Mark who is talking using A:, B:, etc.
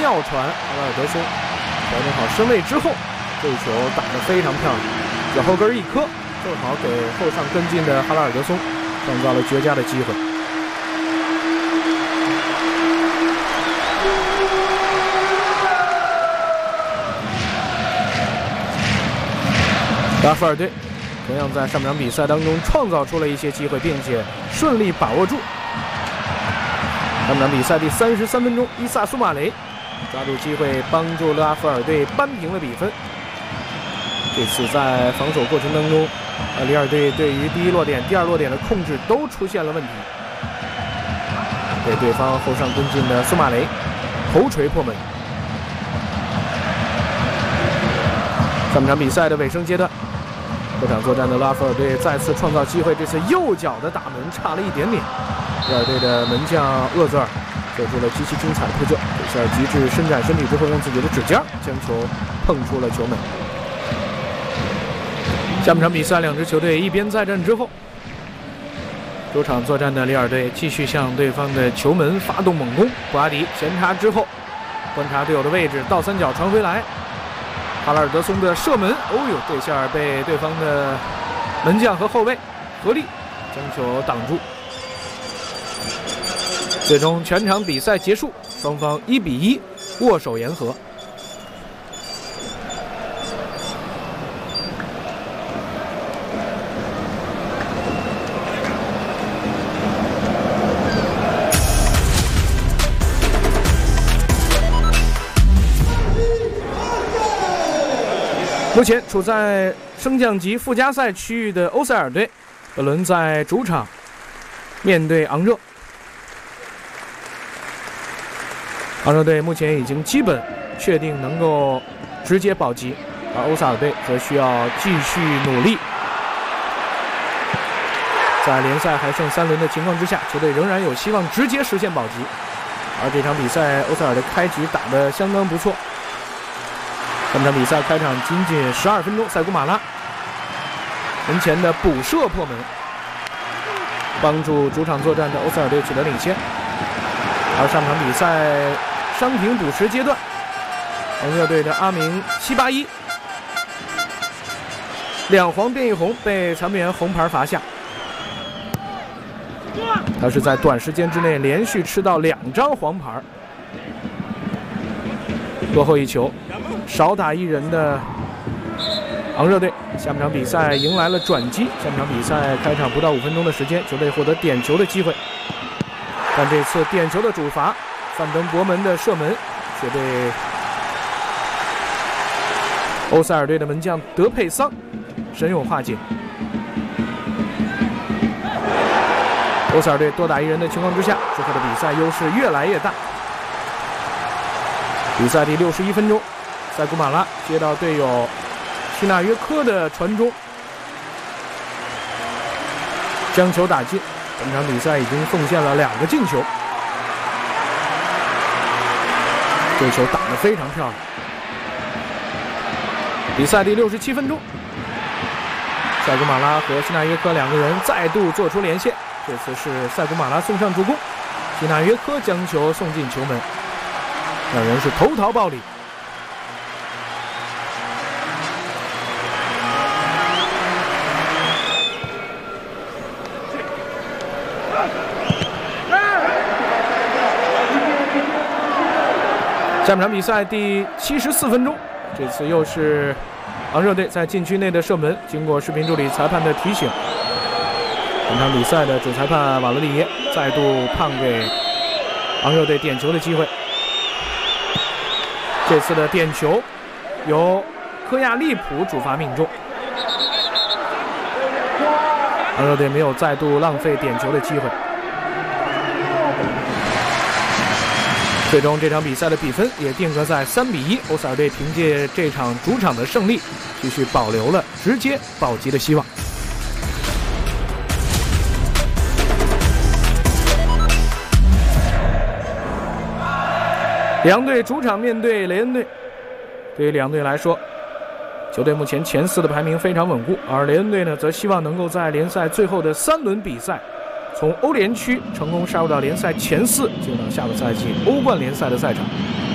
A: 妙传，哈拉尔德松调整好身位之后，这球打得非常漂亮，脚后跟一磕，正好给后上跟进的哈拉尔德松创造了绝佳的机会。拉夫尔队同样在上场比赛当中创造出了一些机会，并且顺利把握住。上场比赛第33分钟，伊萨苏马雷抓住机会帮助拉夫尔队扳平了比分。这次在防守过程当中，里尔队对于第一落点、第二落点的控制都出现了问题，被对方后上跟进的苏马雷头锤破门。上场比赛的尾声阶段，后场作战的拉夫尔队再次创造机会，这次右脚的打门差了一点点。里尔队的门将厄泽尔做出了极其精彩的扑救，这下极致伸展身体之后，用自己的指尖将球碰出了球门。下半场比赛，两支球队一边再战之后，主场作战的里尔队继续向对方的球门发动猛攻。布拉迪前插之后，观察队友的位置，倒三角传回来，哈拉尔德松的射门，哦呦，这下被对方的门将和后卫合力将球挡住。最终全场比赛结束，双方1比1握手言和。目前处在升降级附加赛区域的欧塞尔队，本轮在主场面对昂热。昂热队目前已经基本确定能够直接保级，而欧塞尔队则需要继续努力。在联赛还剩3轮的情况之下，球队仍然有希望直接实现保级。而这场比赛，欧塞尔的开局打得相当不错。本场比赛开场仅仅12分钟，塞古马拉门前的补射破门，帮助主场作战的欧塞尔队取得领先。而上场比赛伤停补时阶段，昂热队的阿明7812黄变1红，被裁判员红牌罚下。他是在短时间之内连续吃到2张黄牌。落后一球，少打1人的昂热队下半场比赛迎来了转机。下半场比赛开场不到5分钟的时间，球队获得点球的机会，但这次点球的主罚范登博门的射门却被欧塞尔队的门将德佩桑神勇化解。欧塞尔队多打1人的情况之下，之后的比赛优势越来越大。比赛第61分钟，塞古马拉接到队友希纳约科的传中，将球打进。本场比赛已经奉献了2个进球，这球打得非常漂亮。比赛第67分钟，塞古马拉和希纳约科2个人再度做出连线，这次是塞古马拉送上助攻，希纳约科将球送进球门，两人是投桃报李。下半场比赛第74分钟，这次又是昂热队在禁区内的射门，经过视频助理裁判的提醒，本场比赛的主裁判瓦勒利耶再度判给昂热队点球的机会。这次的点球由科亚利普主罚命中，昂热队没有再度浪费点球的机会。最终这场比赛的比分也定格在3比1，欧塞尔队凭借这场主场的胜利，继续保留了直接保级的希望。两队主场面对雷恩队，对于两队来说，球队目前前4的排名非常稳固，而雷恩队呢，则希望能够在联赛最后的3轮比赛，从欧联区成功杀入到联赛前4，进入到下个赛季欧冠联赛的赛场。